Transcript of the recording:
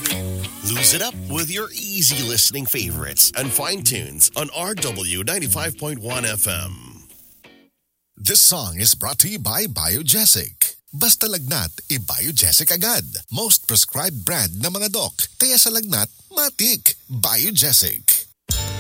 Lose it up with your easy listening favorites and fine tunes on RW 95.1 FM. This song is brought to you by Biogesic. Basta lagnat, i-Biogesic agad. Most prescribed brand ng mga doc. Kaya sa lagnat, matik. Biogesic.